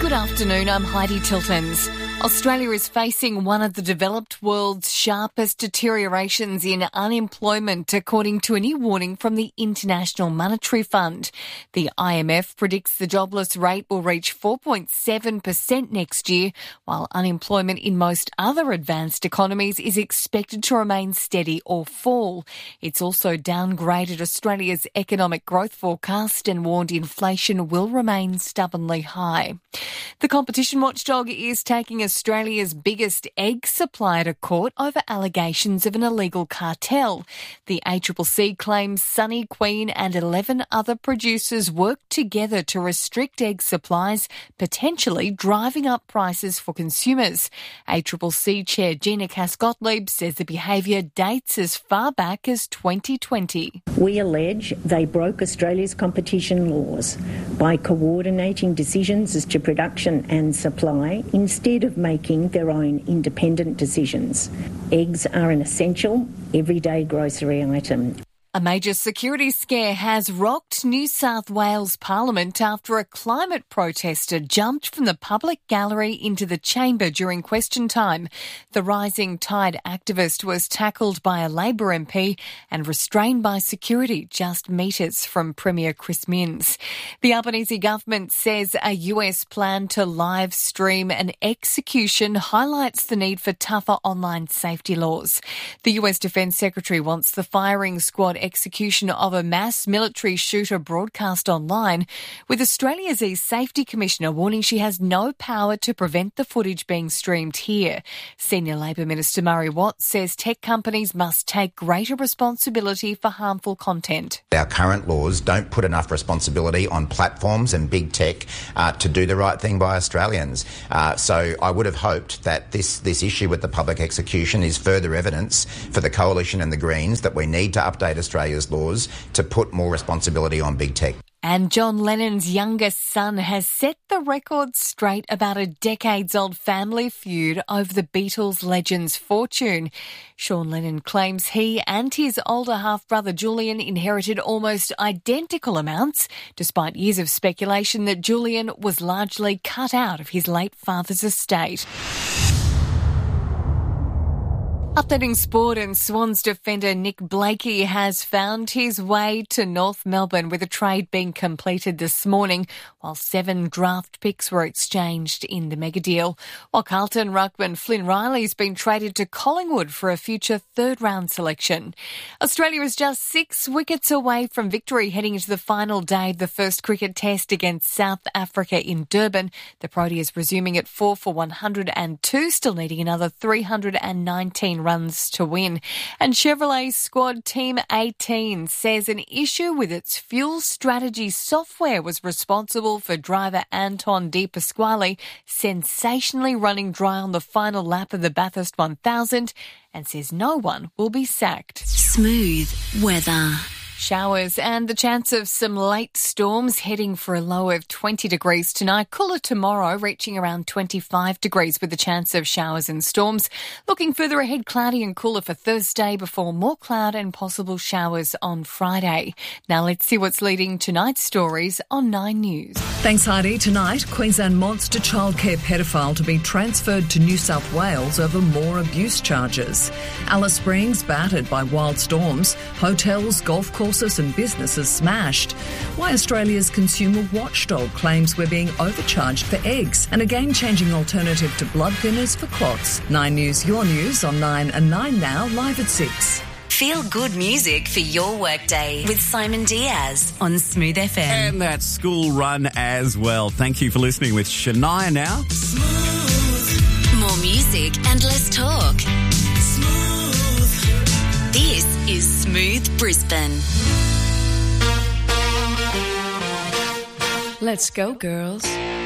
Good afternoon, I'm Heidi Tiltons. Australia is facing one of the developed world's sharpest deteriorations in unemployment, according to a new warning from the International Monetary Fund. The IMF predicts the jobless rate will reach 4.7% next year, while unemployment in most other advanced economies is expected to remain steady or fall. It's also downgraded Australia's economic growth forecast and warned inflation will remain stubbornly high. The competition watchdog is taking Australia's biggest egg supplier to court over allegations of an illegal cartel. The ACCC claims Sunny Queen and 11 other producers worked together to restrict egg supplies, potentially driving up prices for consumers. ACCC Chair Gina Cass-Gottlieb says the behaviour dates as far back as 2020. We allege they broke Australia's competition laws by coordinating decisions as to production and supply instead of making their own independent decisions. Eggs are an essential, everyday grocery item. A major security scare has rocked New South Wales Parliament after a climate protester jumped from the public gallery into the chamber during question time. The Rising Tide activist was tackled by a Labor MP and restrained by security just metres from Premier Chris Minns. The Albanese government says a US plan to live stream an execution highlights the need for tougher online safety laws. The US Defence Secretary wants the firing squad execution of a mass military shooter broadcast online, with Australia's E-Safety Commissioner warning she has no power to prevent the footage being streamed here. Senior Labor Minister Murray Watt says tech companies must take greater responsibility for harmful content. Our current laws don't put enough responsibility on platforms and big tech to do the right thing by Australians. So I would have hoped that this issue with the public execution is further evidence for the Coalition and the Greens that we need to update Australia's laws to put more responsibility on big tech. And John Lennon's youngest son has set the record straight about a decades-old family feud over the Beatles legend's fortune. Sean Lennon claims he and his older half-brother Julian inherited almost identical amounts, despite years of speculation that Julian was largely cut out of his late father's estate. Updating sport, and Swans defender Nick Blakey has found his way to North Melbourne, with a trade being completed this morning, while 7 draft picks were exchanged in the mega deal. While Carlton ruckman Flynn Riley's been traded to Collingwood for a future third-round selection. Australia is just 6 wickets away from victory heading into the final day of the first cricket test against South Africa in Durban. The Proteas resuming at 4 for 102, still needing another 319 runs to win. And Chevrolet's squad Team 18 says an issue with its fuel strategy software was responsible for driver Anton De Pasquale sensationally running dry on the final lap of the Bathurst 1000, and says no one will be sacked. Smooth weather. Showers and the chance of some late storms, heading for a low of 20 degrees tonight. Cooler tomorrow, reaching around 25 degrees with the chance of showers and storms. Looking further ahead, cloudy and cooler for Thursday before more cloud and possible showers on Friday. Now let's see what's leading tonight's stories on 9 News. Thanks, Heidi. Tonight, Queensland monster childcare pedophile to be transferred to New South Wales over more abuse charges. Alice Springs battered by wild storms. Hotels, golf courses and businesses smashed. Why Australia's consumer watchdog claims we're being overcharged for eggs, and a game-changing alternative to blood thinners for clots. 9 News, your news on 9 and 9 now, live at 6. Feel good music for your workday with Simon Diaz on Smooth FM. And that school run as well. Thank you for listening with Shania now. Smooth. More music and less talk. Smooth. This is Smooth Brisbane. Let's go, girls.